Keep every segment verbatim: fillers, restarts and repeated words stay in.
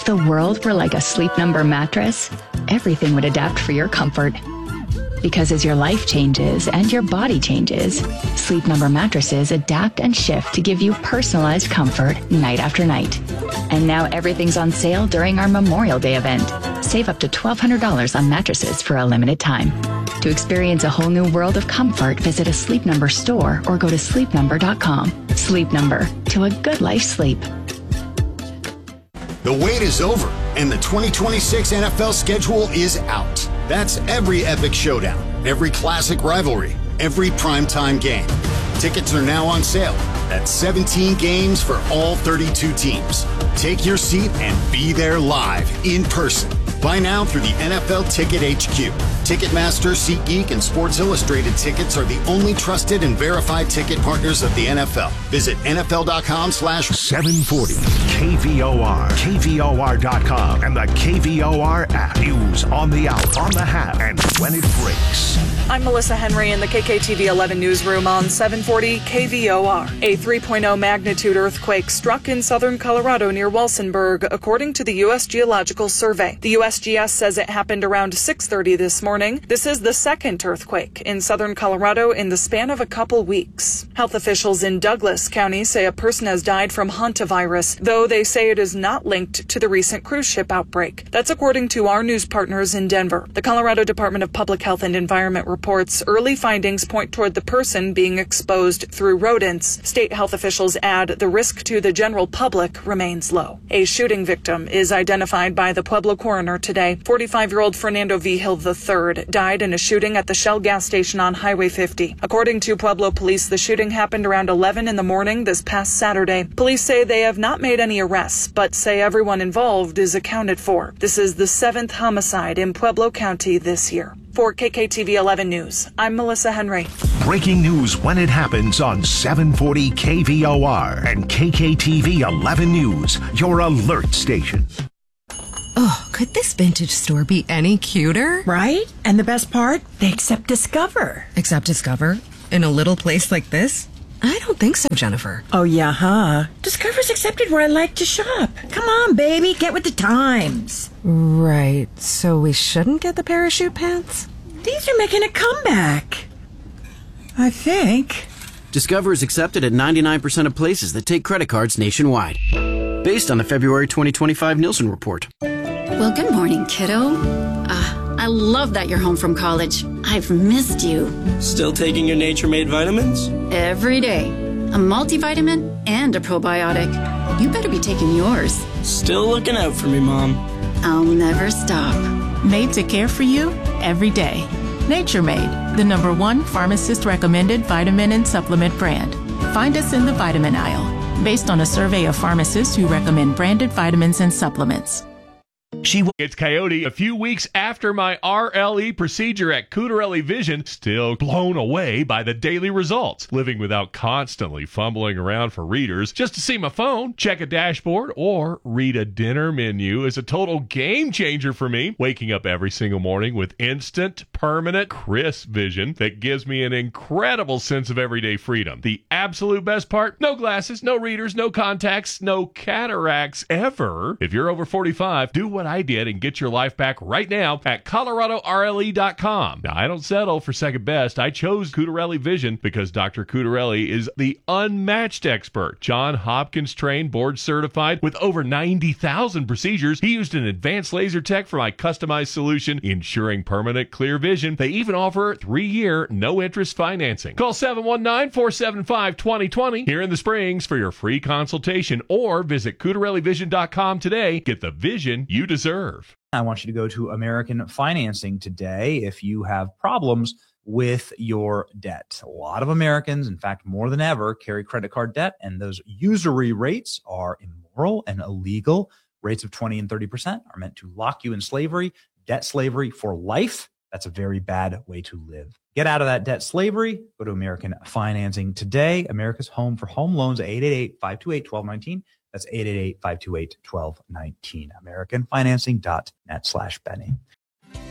If the world were like a Sleep Number mattress, everything would adapt for your comfort. Because as your life changes and your body changes, Sleep Number mattresses adapt and shift to give you personalized comfort night after night. And now everything's on sale during our Memorial Day event. Save up to twelve hundred dollars on mattresses for a limited time. To experience a whole new world of comfort, visit a Sleep Number store or go to sleep number dot com. Sleep Number, to a good life sleep. The wait is over, and the twenty twenty-six N F L schedule is out. That's every epic showdown, every classic rivalry, every primetime game. Tickets are now on sale. That's seventeen games for all thirty-two teams. Take your seat and be there live, in person. Buy now through the N F L Ticket H Q. Ticketmaster, SeatGeek, and Sports Illustrated tickets are the only trusted and verified ticket partners of the N F L. Visit N F L dot com slash seven forty K V O R, K V O R dot com, and the K V O R app. News on the out, on the hat, and when it breaks. I'm Melissa Henry in the K K T V eleven newsroom on seven forty K V O R. A three point oh magnitude earthquake struck in southern Colorado near Walsenburg, according to the U S Geological Survey. The U S G S says it happened around six thirty this morning. This is the second earthquake in southern Colorado in the span of a couple weeks. Health officials in Douglas County say a person has died from hantavirus, though they say it is not linked to the recent cruise ship outbreak. That's according to our news partners in Denver. The Colorado Department of Public Health and Environment reports early findings point toward the person being exposed through rodents. State health officials add the risk to the general public remains low. A shooting victim is identified by the Pueblo coroner today. forty-five-year-old Fernando Vigil the third died in a shooting at the Shell gas station on Highway fifty. According to Pueblo police, the shooting happened around eleven in the morning this past Saturday. Police say they have not made any arrests, but say everyone involved is accounted for. This is the seventh homicide in Pueblo County this year. For K K T V eleven News, I'm Melissa Henry. Breaking news when it happens on seven forty K V O R and K K T V eleven News, your alert station. Oh, could this vintage store be any cuter? Right? And the best part? They accept Discover. Accept Discover? In a little place like this? I don't think so, Jennifer. Oh, yeah, huh? Discover's accepted where I like to shop. Come on, baby, get with the times. Right, so we shouldn't get the parachute pants? These are making a comeback. I think. Discover is accepted at ninety-nine percent of places that take credit cards nationwide. Based on the February twenty twenty-five Nielsen report. Well, good morning, kiddo. Uh, I love that you're home from college. I've missed you. Still taking your Nature Made vitamins? Every day. A multivitamin and a probiotic. You better be taking yours. Still looking out for me, Mom. I'll never stop. Made to care for you every day. Nature Made, the number one pharmacist-recommended vitamin and supplement brand. Find us in the vitamin aisle, based on a survey of pharmacists who recommend branded vitamins and supplements. She It's Coyote. A few weeks after my R L E procedure at Cutarelli Vision, still blown away by the daily results. Living without constantly fumbling around for readers just to see my phone, check a dashboard, or read a dinner menu is a total game changer for me. Waking up every single morning with instant, permanent, crisp vision that gives me an incredible sense of everyday freedom. The absolute best part? No glasses, no readers, no contacts, no cataracts ever. If you're over forty-five, do what I did and get your life back right now at Colorado R L E dot com. Now, I don't settle for second best. I chose Cutarelli Vision because Doctor Cutarelli is the unmatched expert. John Hopkins trained, board certified with over ninety thousand procedures. He used an advanced laser tech for my customized solution, ensuring permanent clear vision. They even offer three-year no-interest financing. Call seven one nine, four seven five, two zero two zero here in the Springs for your free consultation, or visit Cutarelli Vision dot com today. Get the vision you deserve. I want you to go to American Financing today if you have problems with your debt. A lot of Americans, in fact, more than ever, carry credit card debt, and those usury rates are immoral and illegal. Rates of twenty and thirty percent are meant to lock you in slavery, debt slavery for life. That's a very bad way to live. Get out of that debt slavery. Go to American Financing today. America's home for home loans, eight eight eight, five two eight, one two one nine. That's eight eight eight, five two eight, one two one nine. American Financing dot net slash Benny.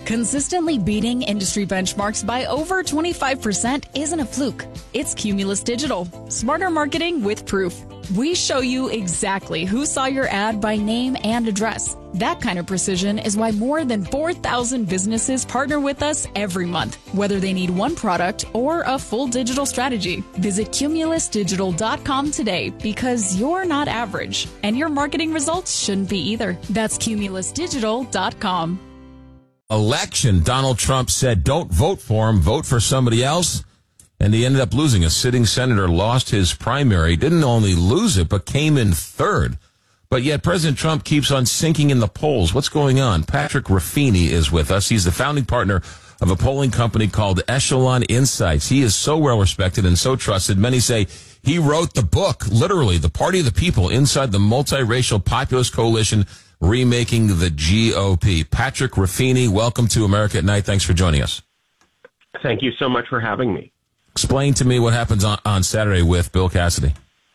Consistently beating industry benchmarks by over twenty-five percent isn't a fluke. It's Cumulus Digital. Smarter marketing with proof. We show you exactly who saw your ad by name and address. That kind of precision is why more than four thousand businesses partner with us every month, whether they need one product or a full digital strategy. Visit cumulus digital dot com today because you're not average, and your marketing results shouldn't be either. That's cumulus digital dot com. Election, Donald Trump said, don't vote for him, vote for somebody else. And he ended up losing. A sitting senator lost his primary, didn't only lose it, but came in third. But yet President Trump keeps on sinking in the polls. What's going on? Patrick Ruffini is with us. He's the founding partner of a polling company called Echelon Insights. He is so well respected and so trusted. Many say he wrote the book, literally, The Party of the People, inside the multiracial populist coalition remaking the G O P. Patrick Ruffini, welcome to America at Night. Thanks for joining us. Thank you so much for having me. Explain to me what happens on, on Saturday with Bill Cassidy.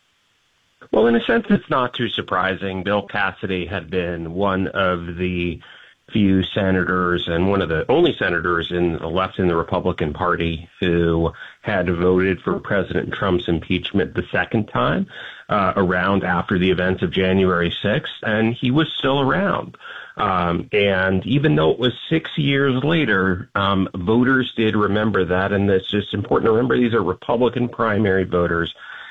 Well, in a sense, it's not too surprising. Bill Cassidy had been one of the few senators and one of the only senators in the left in the Republican Party who had voted for President Trump's impeachment the second time uh, around after the events of January sixth, and he was still around. Um, and even though it was six years later, um, voters did remember that, and it's just important to remember these are Republican primary voters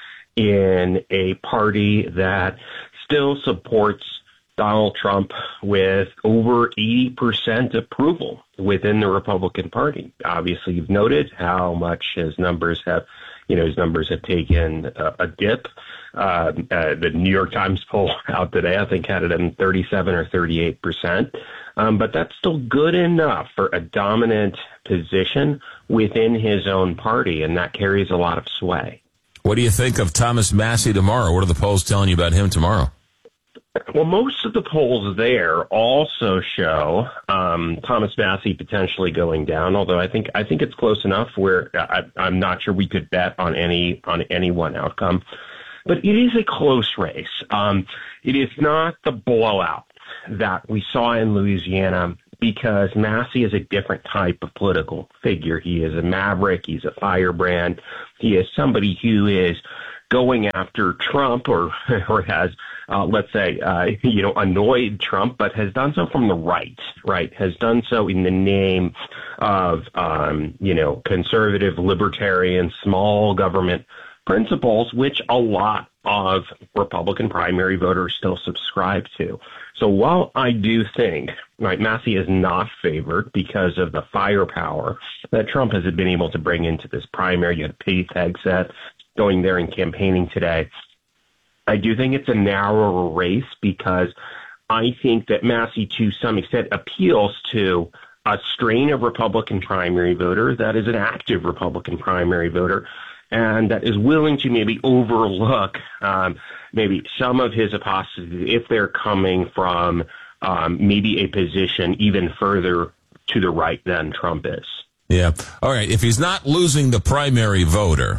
in a party that still supports Donald Trump with over eighty percent approval within the Republican Party. Obviously, you've noted how much his numbers have, you know, his numbers have taken a, a dip. Uh, uh, the New York Times poll out today, I think, had it in thirty-seven or thirty-eight percent. Um, but that's still good enough for a dominant position within his own party, and that carries a lot of sway. What do you think of Thomas Massie tomorrow? What are the polls telling you about him tomorrow? Well, most of the polls there also show um, Thomas Massie potentially going down. Although I think I think it's close enough where I, I'm not sure we could bet on any on any one outcome. But it is a close race. Um, it is not the blowout that we saw in Louisiana because Massie is a different type of political figure. He is a maverick. He's a firebrand. He is somebody who is going after Trump or or has, uh, let's say, uh, you know, annoyed Trump, but has done so from the right, right, has done so in the name of, um, you know, conservative, libertarian, small government principles, which a lot of Republican primary voters still subscribe to. So while I do think, right, Massie is not favored because of the firepower that Trump has been able to bring into this primary, you had Pete Hegseth going there and campaigning today, I do think it's a narrower race because I think that Massie, to some extent, appeals to a strain of Republican primary voter that is an active Republican primary voter and that is willing to maybe overlook um, maybe some of his apostasy if they're coming from um, maybe a position even further to the right than Trump is. Yeah. All right. If he's not losing the primary voter,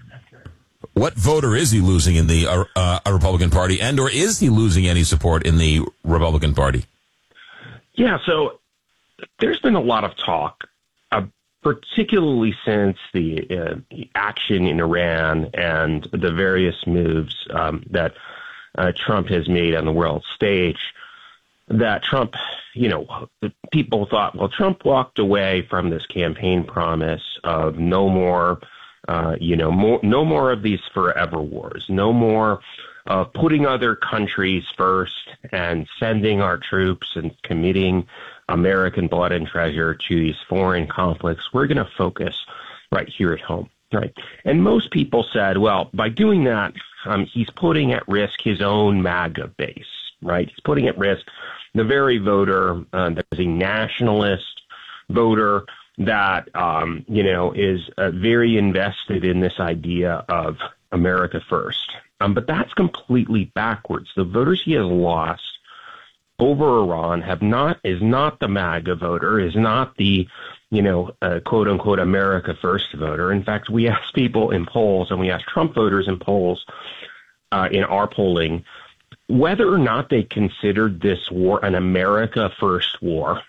what voter is he losing in the uh, uh, Republican Party, and or is he losing any support in the Republican Party? Yeah. So there's been a lot of talk, uh, particularly since the, uh, the action in Iran and the various moves um, that uh, Trump has made on the world stage, that Trump, you know, people thought, well, Trump walked away from this campaign promise of no more, uh, you know, more, no more of these forever wars, no more uh, putting other countries first and sending our troops and committing American blood and treasure to these foreign conflicts. We're going to focus right here at home, right? And most people said, well, by doing that, um, he's putting at risk his own MAGA base, right? He's putting at risk the very voter uh, that is a nationalist voter that, um, you know, is uh, very invested in this idea of America first. Um, but that's completely backwards. The voters he has lost over Iran have not, is not the MAGA voter, is not the, you know, uh, quote unquote America first voter. In fact, we asked people in polls and we asked Trump voters in polls uh, in our polling whether or not they considered this war an America first war.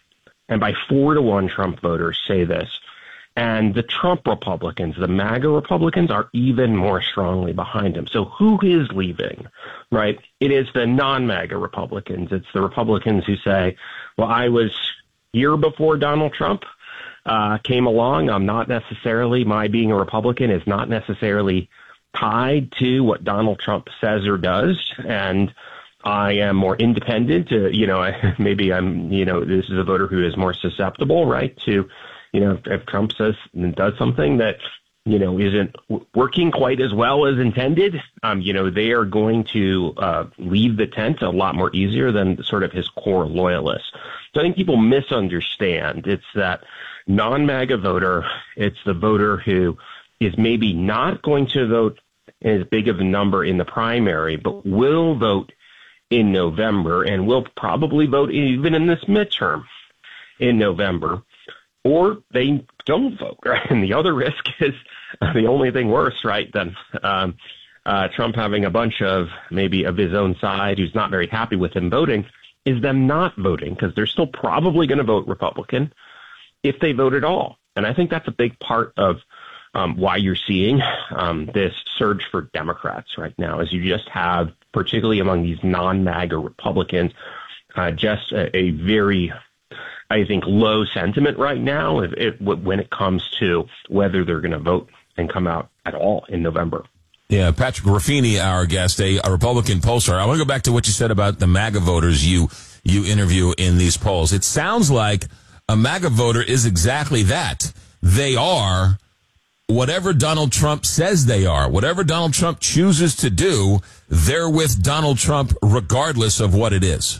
and by four to one Trump voters say this. And the Trump Republicans, the MAGA Republicans, are even more strongly behind him. So who is leaving, right? It is the non-MAGA Republicans. It's the Republicans who say, well, I was here before Donald Trump uh, came along. I'm not necessarily, my being a Republican is not necessarily tied to what Donald Trump says or does. And I am more independent. Uh, you know, maybe I'm, you know, this is a voter who is more susceptible, right, to, you know, if Trump says and does something that, you know, isn't w- working quite as well as intended, um, you know, they are going to uh, leave the tent a lot more easier than sort of his core loyalists. So I think people misunderstand. It's that non-MAGA voter. It's the voter who is maybe not going to vote as big of a number in the primary, but will vote in November and will probably vote even in this midterm in November. Or they don't vote, right? And the other risk is uh, the only thing worse, right, than um, uh, Trump having a bunch of maybe of his own side who's not very happy with him voting, is them not voting, because they're still probably going to vote Republican if they vote at all. And I think that's a big part of um, why you're seeing um, this surge for Democrats right now, is you just have, particularly among these non-MAGA Republicans, uh, just a, a very... I think, low sentiment right now if, if, when it comes to whether they're going to vote and come out at all in November. Yeah, Patrick Ruffini, our guest, a, a Republican pollster. I want to go back to what you said about the MAGA voters you you interview in these polls. It sounds like a MAGA voter is exactly that. They are whatever Donald Trump says they are. Whatever Donald Trump chooses to do, they're with Donald Trump regardless of what it is.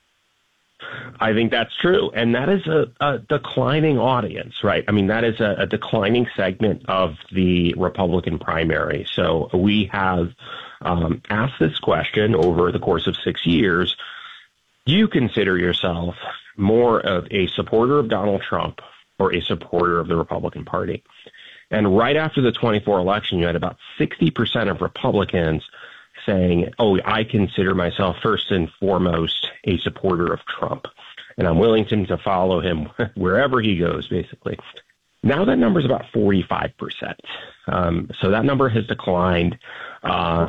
I think that's true. And that is a, a declining audience, right? I mean, that is a, a declining segment of the Republican primary. So we have um, asked this question over the course of six years. Do you consider yourself more of a supporter of Donald Trump or a supporter of the Republican Party? And right after the twenty-four election, you had about sixty percent of Republicans saying, oh, I consider myself first and foremost a supporter of Trump, and I'm willing to, to follow him wherever he goes, basically. Now that number is about forty-five percent. Um, so that number has declined uh,